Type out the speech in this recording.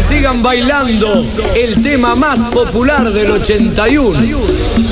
que sigan bailando el tema más popular del 81.